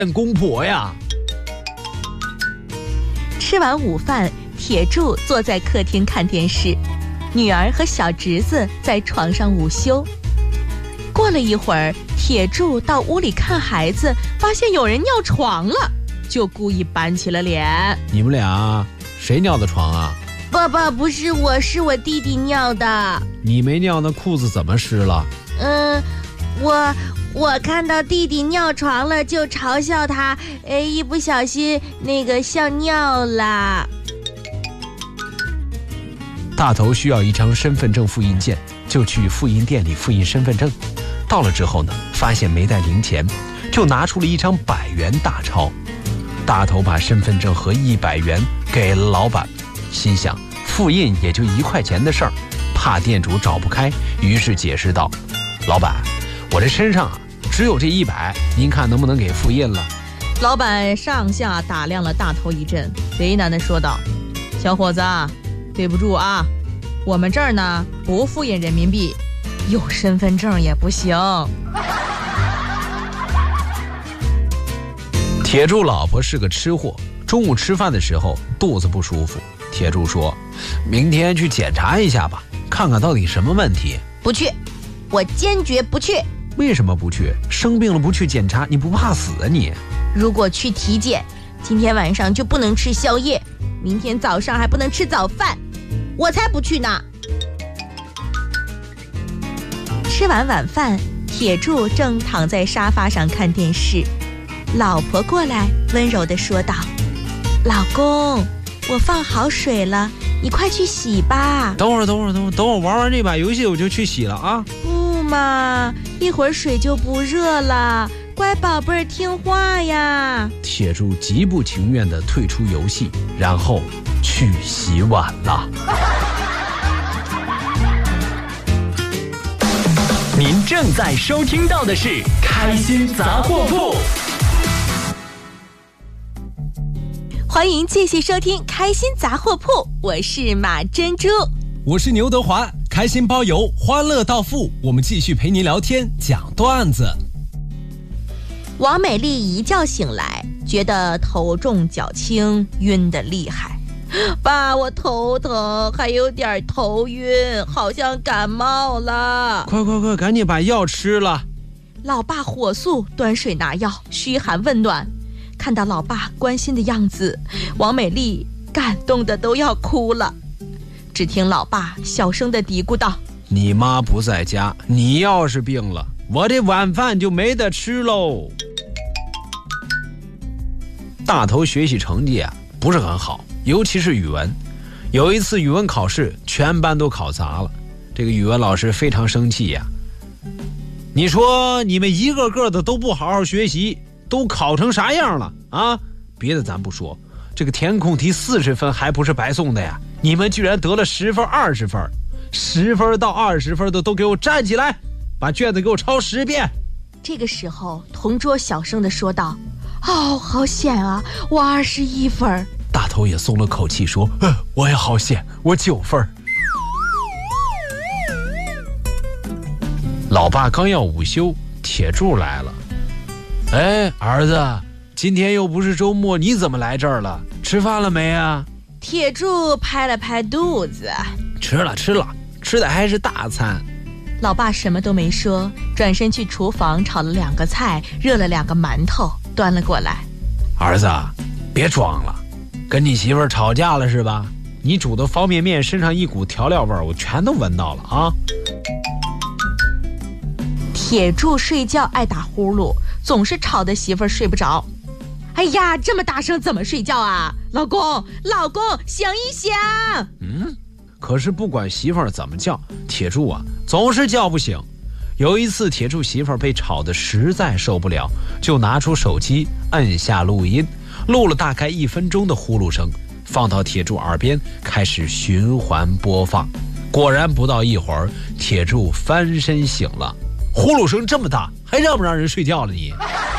公婆呀。 吃完午饭，铁柱坐在客厅看电视，女儿和小侄子在床上午休。过了一会儿，铁柱到屋里看孩子，发现有人尿床了，就故意板起了脸。 你们俩谁尿的床啊？ 爸爸，不是我，是我弟弟尿的。 你没尿，那裤子怎么湿了？ 我看到弟弟尿床了，就嘲笑他，一不小心笑尿了。 大头需要一张身份证复印件，就去复印店里复印身份证。到了之后呢，发现没带零钱，就拿出了一张100元大钞。大头把身份证和100元给了老板，心想复印也就1块钱的事儿，怕店主找不开，于是解释道：老板，我这身上只有这100，您看能不能给复印了？ 老板上下打量了大头一阵，为难地说道：小伙子，对不住啊，我们这儿呢不复印人民币，有身份证也不行。 铁柱老婆是个吃货，中午吃饭的时候肚子不舒服，铁柱说：明天去检查一下吧，看看到底什么问题。 不去，我坚决不去。 为什么不去？生病了不去检查，你不怕死啊你？ 如果去体检，今天晚上就不能吃宵夜，明天早上还不能吃早饭，我才不去呢。 吃完晚饭，铁柱正躺在沙发上看电视，老婆过来温柔地说道：老公，我放好水了，你快去洗吧。 等会儿玩完这把游戏我就去洗了啊。 不嘛，一会儿水就不热了，乖宝贝儿听话呀。 铁柱极不情愿地退出游戏，然后去洗碗了。 您正在收听到的是开心杂货铺。 欢迎继续收听开心杂货铺，我是马珍珠， 我是牛德华，开心包邮，欢乐到付，我们继续陪您聊天讲段子。 王美丽一觉醒来，觉得头重脚轻，晕得厉害。爸，我头疼，还有点头晕，好像感冒了。 快，赶紧把药吃了。 老爸火速端水拿药，嘘寒问暖。看到老爸关心的样子，王美丽感动的都要哭了。只听老爸小声的嘀咕道： 你妈不在家，你要是病了，我这晚饭就没得吃喽。大头学习成绩不是很好，尤其是语文。有一次语文考试，全班都考砸了，这个语文老师非常生气呀。你说你们一个个的都不好好学习，都考成啥样了啊？别的咱不说，这个填空题40分还不是白送的呀？你们居然得了10分、20分，10分到20分的都给我站起来，把卷子给我抄10遍。 这个时候，同桌小声地说道：哦，好险啊，我21分。 大头也松了口气说：我也好险，我9分。老爸刚要午休，铁柱来了。哎，儿子，今天又不是周末，你怎么来这儿了？吃饭了没啊？ 铁柱拍了拍肚子： 吃了，吃的还是大餐。 老爸什么都没说，转身去厨房炒了2个菜，热了2个馒头，端了过来。 儿子，别装了，跟你媳妇儿吵架了是吧？你煮的方便面身上一股调料味儿，我全都闻到了啊。 铁柱睡觉爱打呼噜，总是吵得媳妇儿睡不着。哎呀，这么大声怎么睡觉啊？老公，醒一醒！ 可是不管媳妇儿怎么叫，铁柱总是叫不醒。有一次铁柱媳妇儿被吵得实在受不了，就拿出手机按下录音，录了大概1分钟的呼噜声，放到铁柱耳边开始循环播放。果然不到一会儿，铁柱翻身醒了。呼噜声这么大，还让不让人睡觉了你？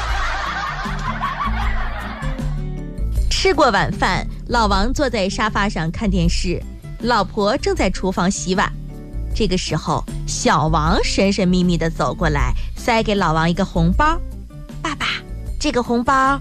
吃过晚饭，老王坐在沙发上看电视，老婆正在厨房洗碗。这个时候，小王神神秘秘地走过来，塞给老王一个红包。爸爸， 这个红包